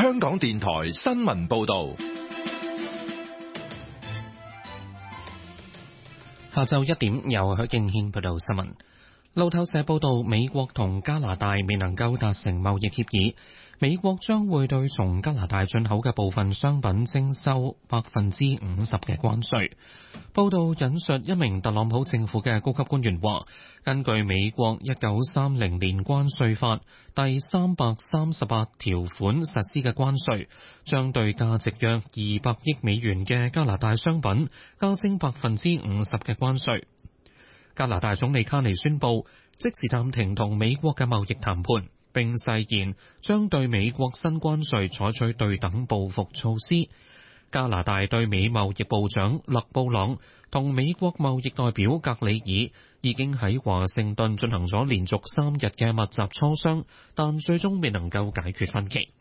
香港電台新聞報道。 下晝1點，由許敬軒報道新聞。路透社報道，美國同加拿大未能夠達成貿易協議，美國將會對從加拿大進口嘅部分商品徵收50%嘅關稅。報道引述一名特朗普政府嘅高級官員話，根據美國1930年關稅法第338條款實施嘅關稅，將對價值約200億美元嘅加拿大商品加徵50%嘅關稅。加拿大總理卡尼宣布即時暫停同美國嘅貿易談判，並誓言將對美國新關稅採取對等報復措施。加拿大對美貿易部長勒布朗同美國貿易代表格里爾已經喺華盛頓進行咗連續3日嘅密集磋商，但最終未能夠解決分歧。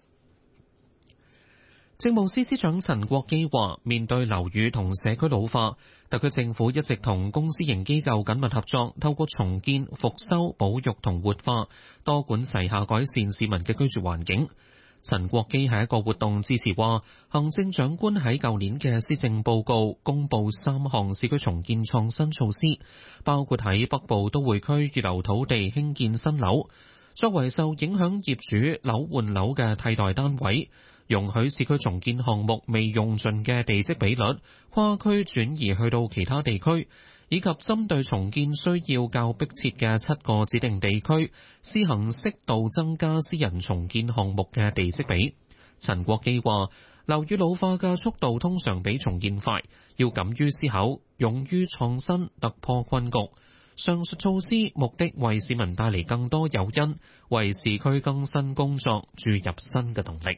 政務司司長陳國基話，面對樓宇同社區老化，特區政府一直同公私營機構緊密合作，透過重建、復修、保育同活化，多管齊下改善市民嘅居住環境。陳國基喺一個活動致辭話，行政長官喺舊年嘅施政報告公布3項市區重建創新措施，包括喺北部都會區預留土地興建新樓，作為受影響業主樓換樓嘅替代單位，容許市區重建項目未用盡嘅地積比率跨區轉移去到其他地區，以及針對重建需要較迫切嘅7個指定地區，施行適度增加私人重建項目嘅地積比。陳國基話，樓宇老化嘅速度通常比重建快，要敢於思考，勇於創新，突破困局。上述措施目的為市民帶嚟更多誘因，為市區更新工作注入新嘅動力。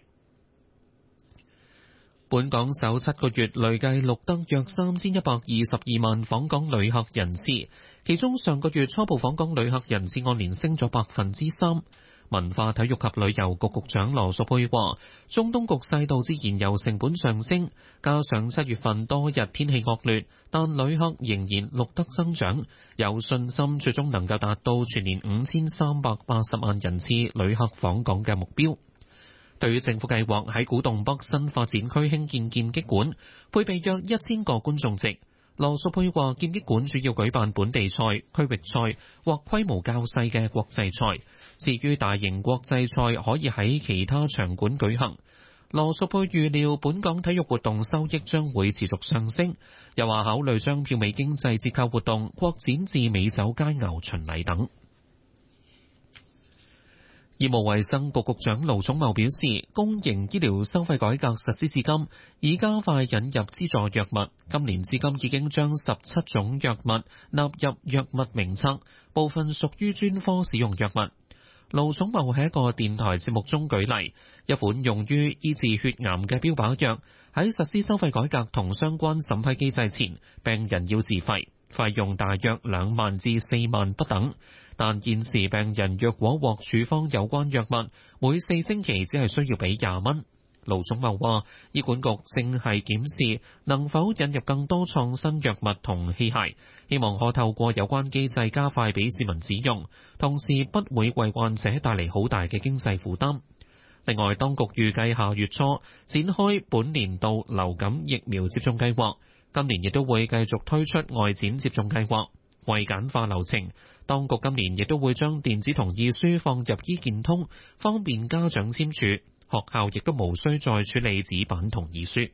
本港首7個月累計錄得約3122萬訪港旅客人次，其中上個月初步訪港旅客人次按年升咗3%。文化體育及旅遊局局長羅淑佩話，中東局勢導致燃油成本上升，加上7月份多日天氣惡劣，但旅客仍然錄得增長，有信心最終能夠達到全年5380萬人次旅客訪港嘅目標。對於政府計劃喺古洞北新發展區興建劍擊館，配備約1000個觀眾席，羅淑佩話劍擊館主要舉辦本地賽、區域賽或規模較細嘅國際賽，至於大型國際賽可以喺其他場館舉行。羅淑佩預料本港體育活動收益將會持續上升，又話考慮將票美經濟折扣活動擴展至美酒佳餚巡禮等。醫務衛生局局長盧寵茂表示，公營醫療收費改革實施至今，已加快引入資助藥物。今年至今已經將17種藥物納入藥物名冊，部分屬於專科使用藥物。盧寵茂喺一個電台節目中舉例，一款用於醫治血癌嘅標靶藥，喺實施收費改革同相關審批機制前，病人要自費，費用大約2萬至4萬不等。但現時病人若果獲處方有關藥物，每4星期只係需要俾20蚊。盧寵茂話，醫管局正係檢視能否引入更多創新藥物同器械，希望可透過有關機制加快俾市民使用，同時不會為患者帶嚟好大嘅經濟負擔。另外，當局預計下月初展開本年度流感疫苗接種計劃，今年亦都會繼續推出外展接種計劃。為簡化流程，當局今年亦都會將電子同意書放入醫健通，方便家長簽署。學校亦都無需再處理紙版同意書。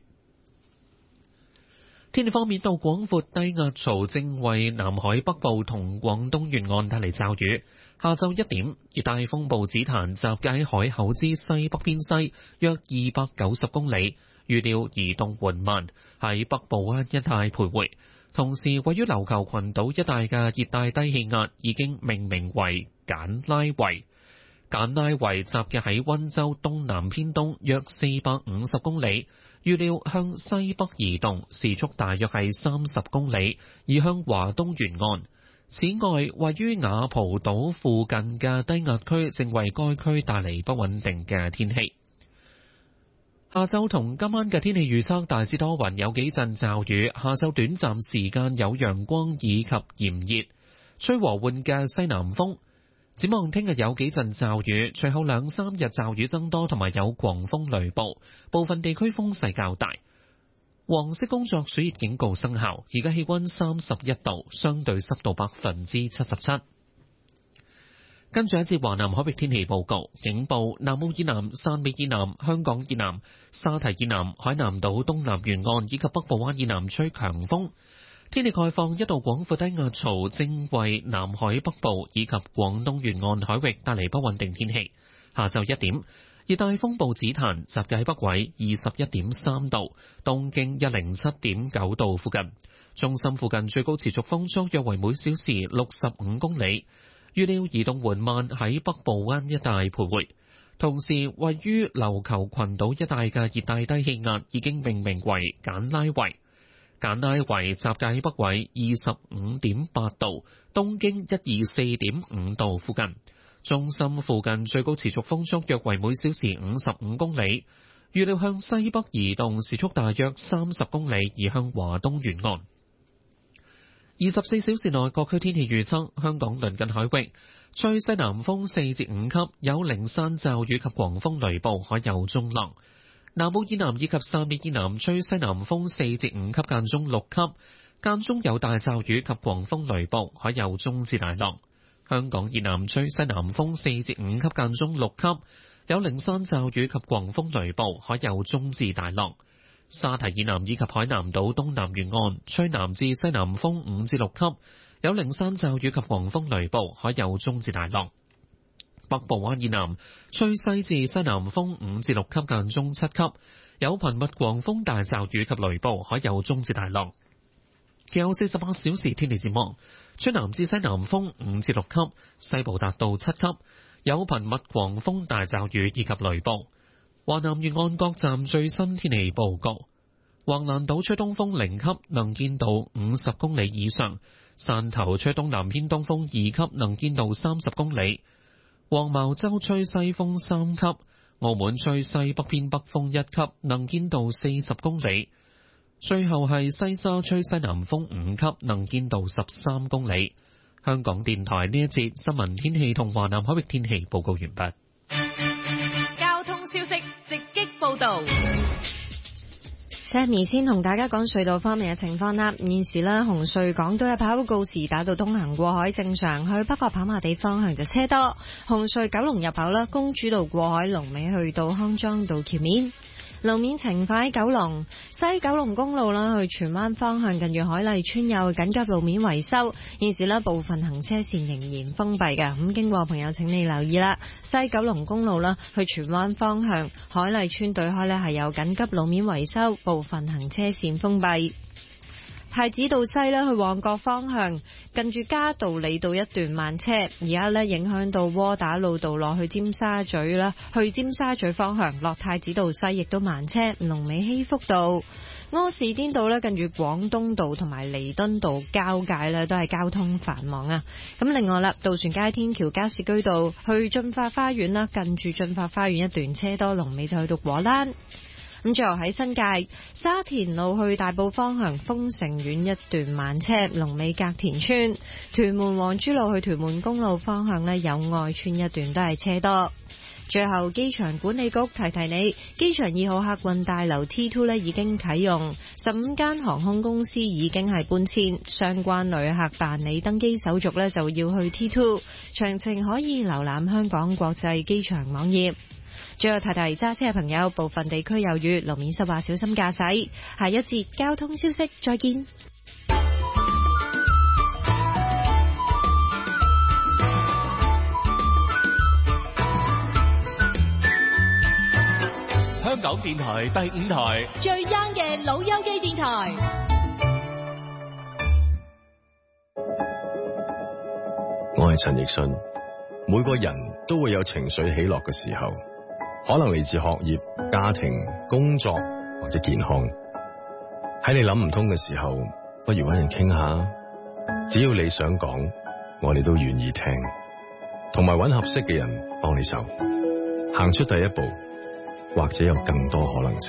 天氣方面，到廣闊低壓槽正為南海北部同廣東沿岸帶嚟驟雨。下晝1點，熱帶風暴紫檀集結喺海口之西北偏西約290公里，預料移動緩慢，喺北部灣一帶徘徊。同時，位於琉球群島一帶嘅熱帶低氣壓已經命名為簡拉維。簡拉維集結喺溫州東南偏東約450公里，預料向西北移動，時速大約係30公里，移向華東沿岸。此外，位於雅蒲島附近嘅低壓區正為該區帶嚟不穩定嘅天氣。下晝同今晚嘅天氣預測大致多雲，有幾陣驟雨。下晝短暫時間有陽光以及炎熱，吹和緩嘅西南風。 展望聽日有幾陣驟雨，隨後2-3日驟雨增多，同埋有狂風雷暴，部分地區風勢較大。黃色工作暑熱警告生效，而家氣溫31度，相對濕度77%。跟住一節華南海域天氣報告，警報：南澳以南、汕尾以南、香港以南、沙堤以南、海南島東南沿岸以及北部灣以南吹強風。天氣概況：一道廣闊低壓槽正為南海北部以及廣東沿岸海域帶嚟不穩定天氣。下晝1點，熱帶風暴紫檀集結喺北緯21.3度，東經107.9度附近。中心附近最高持續風速約為每小時65公里。預料移動緩慢喺北部灣一帶徘徊，同時位於琉球群島一帶嘅熱帶低氣壓已經命名為簡拉維。簡拉維集結喺北緯25.8度，東經124.5度附近。中心附近最高持續風速約為每小時55公里。預料向西北移動，時速大約30公里，移向華東沿岸。24小時內各區天氣預測：香港鄰近海域吹西南風4至5級，有零散驟雨及狂風雷暴，海有中浪。南澳以南以及汕尾以南吹西南風4至5級，間中6級，間中有大驟雨及狂風雷暴，海有中至大浪。香港以南吹西南風4至5級，間中6級，有零散驟雨及狂風雷暴，海有中至大浪。沙堤以南以及海南島東南沿岸吹南至西南風5至6級，有零散驟雨及狂風雷暴，海有中至大浪。北部灣以南吹西至西南風5至6級，間中7級，有頻密狂風大驟雨及雷暴，海有中至大浪。其後48小時天氣展望：吹南至西南風5至6級，西部達到7級，有頻密狂風大驟雨以及雷暴。華南沿岸各站最新天氣報告：橫瀾島吹東風0級，能見度50公里以上；汕頭吹東南偏東風2級，能見度30公里；黃茅洲吹西風3級；澳門吹西北偏北風1級，能見度40公里；最後係西沙吹西南風5級，能見度13公里。香港電台呢一節新聞天氣同華南海域天氣報告完畢。 消息直擊報道。 Sammy 先同大家講隧道方面嘅情況啦。現時呢，紅隧港島入口告士打道東行過海正常，去北角跑馬地方向就車多。紅隧九龍入口啦，公主道過海龍尾去到康莊道橋面。路面情況喺九龍西九龍公路啦，去荃灣方向近住海麗村有緊急路面維修，現時呢部分行車線仍然封閉嘅，咁經過朋友請你留意啦。西九龍公路啦，去荃灣方向海麗村對開呢係有緊急路面維修，部分行車線封閉。太子道西呢，去旺角方向近住嘉道理道一段慢車，而家呢影響到窩打老道落去尖沙咀啦，去尖沙咀方向落太子道西亦都慢車，龍尾禧福道。柯士甸道呢，近住廣東道同埋彌敦道交界呢都係交通繁忙啊。咁另外啦，渡船街天橋加士居道去駿發花園啦，近住駿發花園一段車多，龍尾就去到果欄。咁最後喺新界沙田路去大埔方向豐城苑一段慢車，龍尾隔田村。屯門黃珠路去屯門公路方向呢，友愛村一段都係車多。最後機場管理局提提你，機場2號客運大樓 T2 呢已經啟用，15間航空公司已經係搬遷，相關旅客辦理登機手續呢就要去 T2， 詳情可以瀏覽香港國際機場網頁。最後提提揸車嘅朋友，部分地區有雨，路面濕滑，小心駕駛。下一節交通消息，再見。 香港電台第5台最 young 嘅老友記電台。 我係陳奕迅。每個人都會有情緒起落嘅時候，可能嚟自學業、家庭、工作或者健康。喺你諗唔通嘅時候，不如搵人傾下。只要你想講，我哋都願意聽，同埋搵合適嘅人幫你手，行出第一步，或者有更多可能性。